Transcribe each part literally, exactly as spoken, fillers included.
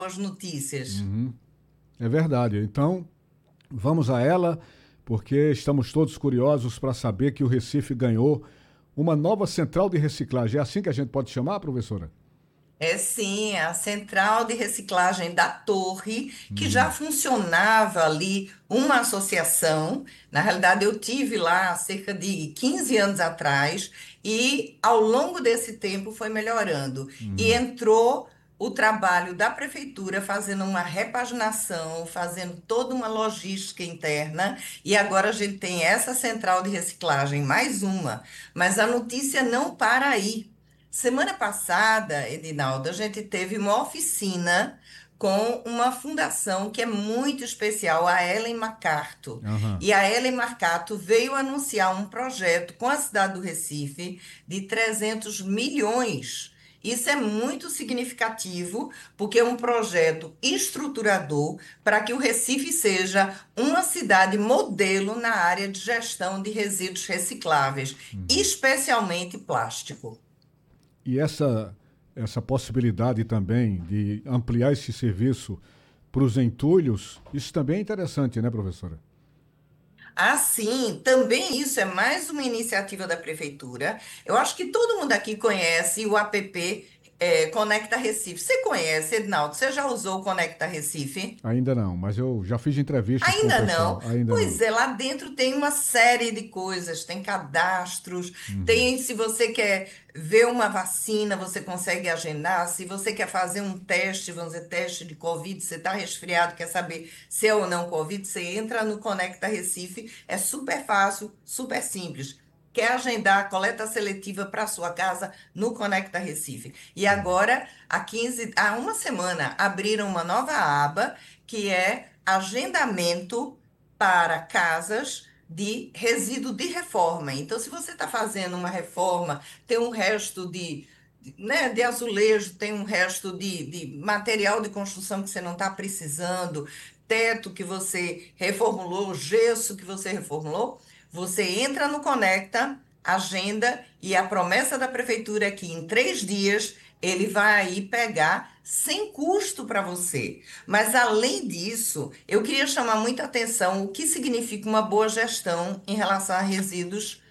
boas notícias. Uhum. É verdade. Então, vamos a ela, porque estamos todos curiosos para saber que o Recife ganhou uma nova central de reciclagem. É assim que a gente pode chamar, professora? É sim, a central de reciclagem da Torre, que já Uhum. funcionava ali uma associação. Na realidade, eu tive lá há cerca de quinze anos atrás, e ao longo desse tempo foi melhorando. E Uhum. entrou o trabalho da prefeitura fazendo uma repaginação, fazendo toda uma logística interna, e agora a gente tem essa central de reciclagem, mais uma. Mas a notícia não para aí. Semana passada, Edinaldo, a gente teve uma oficina com uma fundação que é muito especial, a Ellen MacArthur. Aham. E a Ellen MacArthur veio anunciar um projeto com a cidade do Recife de trezentos milhões. Isso é muito significativo, porque é um projeto estruturador para que o Recife seja uma cidade modelo na área de gestão de resíduos recicláveis, Uhum. especialmente plástico. E essa, essa possibilidade também de ampliar esse serviço para os entulhos, isso também é interessante, né, professora? Assim, também isso é mais uma iniciativa da prefeitura. Eu acho que todo mundo aqui conhece o app eh, Conecta Recife. Você conhece, Ednaldo? Você já usou o Conecta Recife? Ainda não, mas eu já fiz entrevistas com o Ainda não? pessoal. Ainda Pois não. é, lá dentro tem uma série de coisas, tem cadastros, Uhum. tem, se você quer ver uma vacina, você consegue agendar, se você quer fazer um teste, vamos dizer, teste de Covid, você está resfriado, quer saber se é ou não Covid, você entra no Conecta Recife, é super fácil, super simples. Quer agendar a coleta seletiva para sua casa no Conecta Recife. E agora, há quinze, há uma semana, abriram uma nova aba que é agendamento para casas de resíduo de reforma. Então, se você está fazendo uma reforma, tem um resto de, de, né, de azulejo, tem um resto de, de material de construção que você não está precisando, teto que você reformulou, gesso que você reformulou, você entra no Conecta, agenda, e a promessa da prefeitura é que em três dias ele vai aí pegar sem custo para você. Mas, além disso, eu queria chamar muita atenção o que significa uma boa gestão em relação a resíduos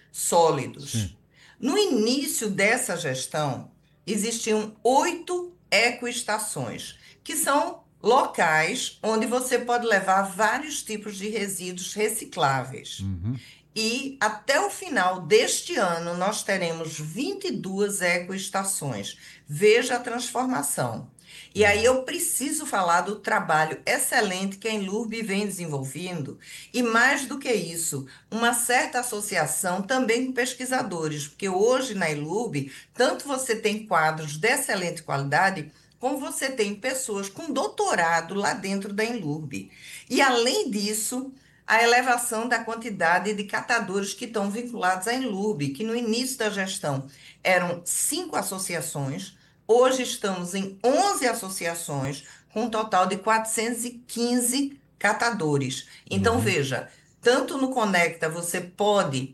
Sim. sólidos. No início dessa gestão, existiam oito ecoestações, que são locais onde você pode levar vários tipos de resíduos recicláveis. Uhum. E até o final deste ano, nós teremos vinte e duas ecoestações. Veja a transformação. E aí Uhum. eu preciso falar do trabalho excelente que a Enlurb vem desenvolvendo, e mais do que isso, uma certa associação também com pesquisadores, porque hoje na Enlurb, tanto você tem quadros de excelente qualidade, como você tem pessoas com doutorado lá dentro da Enlurb. E além disso, a elevação da quantidade de catadores que estão vinculados à Enlurb, que no início da gestão eram cinco associações, hoje estamos em onze associações, com um total de quatrocentos e quinze catadores. Então, Uhum. veja, tanto no Conecta você pode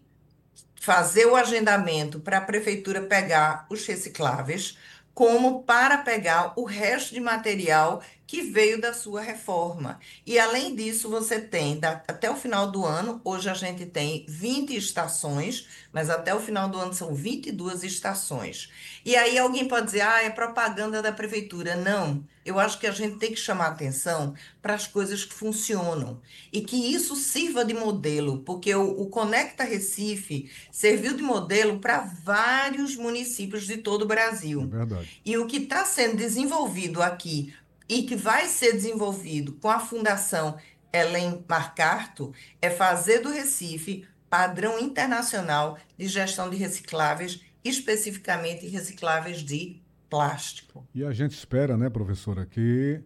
fazer o agendamento para a prefeitura pegar os recicláveis, como para pegar o resto de material que veio da sua reforma. E além disso, você tem da- até o final do ano, hoje a gente tem vinte estações, mas até o final do ano são vinte e duas estações. E aí alguém pode dizer, ah, é propaganda da prefeitura. Não, eu acho que a gente tem que chamar atenção para as coisas que funcionam e que isso sirva de modelo, porque o, o Conecta Recife serviu de modelo para vários municípios de todo o É Brasil. verdade. E o que está sendo desenvolvido aqui e que vai ser desenvolvido com a Fundação Ellen MacArthur é fazer do Recife padrão internacional de gestão de recicláveis, especificamente recicláveis de plástico. E a gente espera, né, professora, que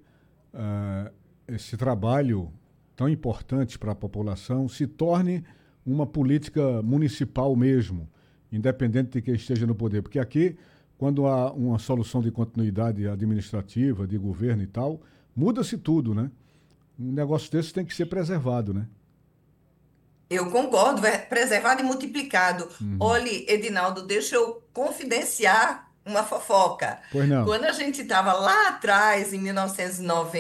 ah, esse trabalho tão importante para a população se torne uma política municipal mesmo, independente de quem esteja no poder. Porque aqui, quando há uma solução de continuidade administrativa, de governo e tal, muda-se tudo, né? Um negócio desse tem que ser preservado, né? Eu concordo, ver- preservado e multiplicado. Uhum. Olhe, Edinaldo, deixa eu confidenciar uma fofoca. Pois não. Quando a gente estava lá atrás, em mil novecentos e noventa,